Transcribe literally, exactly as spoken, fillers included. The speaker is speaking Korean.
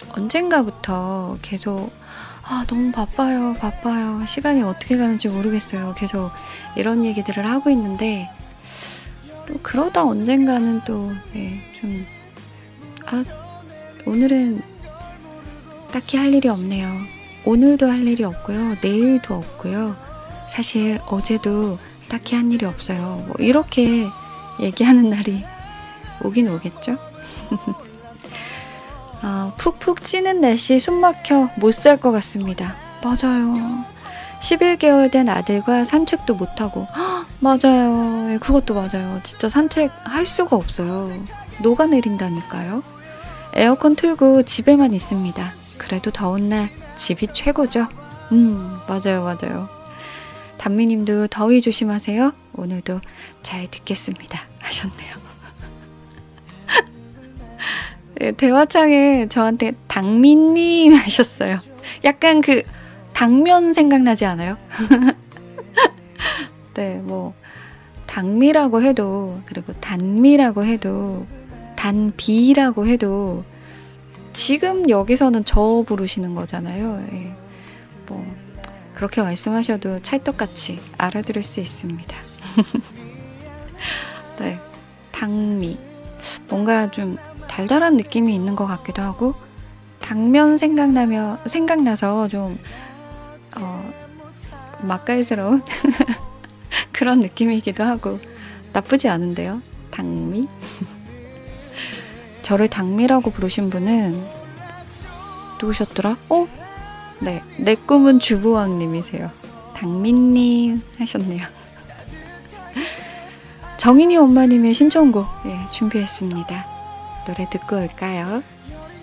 언젠가부터 계속 아, 너무 바빠요, 바빠요. 시간이 어떻게 가는지 모르겠어요. 계속 이런 얘기들을 하고 있는데 또 그러다 언젠가는 또 예, 좀 아, 오늘은 딱히 할 일이 없네요. 오늘도 할 일이 없고요. 내일도 없고요. 사실 어제도 딱히 한 일이 없어요. 뭐 이렇게 얘기하는 날이 오긴 오겠죠? 아, 푹푹 찌는 날씨 숨 막혀 못 살 것 같습니다. 맞아요. 십일 개월 된 아들과 산책도 못하고 헉, 맞아요. 예, 그것도 맞아요. 진짜 산책할 수가 없어요. 녹아내린다니까요. 에어컨 틀고 집에만 있습니다. 그래도 더운 날 집이 최고죠. 음, 맞아요, 맞아요. 단미님도 더위 조심하세요. 오늘도 잘 듣겠습니다. 하셨네요. 네, 대화창에 저한테 당미님 하셨어요. 약간 그 당면 생각나지 않아요? 네, 뭐 당미라고 해도 그리고 단미라고 해도 단비라고 해도 지금 여기서는 저 부르시는 거잖아요. 예, 뭐 그렇게 말씀하셔도 찰떡같이 알아들을 수 있습니다. 네, 당미 뭔가 좀 달달한 느낌이 있는 것 같기도 하고 당면 생각나며 생각나서 좀 어, 맛깔스러운 그런 느낌이기도 하고 나쁘지 않은데요. 당미? 저를 당미라고 부르신 분은 누구셨더라? 어? 네, 내 꿈은 주부왕님이세요. 당미님 하셨네요. 정인이 엄마님의 신청곡 예, 준비했습니다. 노래 듣고 올까요?